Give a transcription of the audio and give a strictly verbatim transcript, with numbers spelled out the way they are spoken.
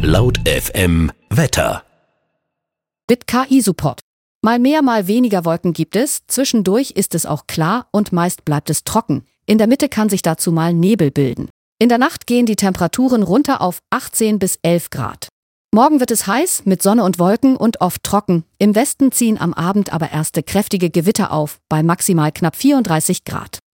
Laut F M Wetter. Mit K I-Support. Mal mehr, mal weniger Wolken gibt es, zwischendurch ist es auch klar und meist bleibt es trocken. In der Mitte kann sich dazu mal Nebel bilden. In der Nacht gehen die Temperaturen runter auf achtzehn bis elf Grad. Morgen wird es heiß, mit Sonne und Wolken und oft trocken. Im Westen ziehen am Abend aber erste kräftige Gewitter auf, bei maximal knapp vierunddreißig Grad.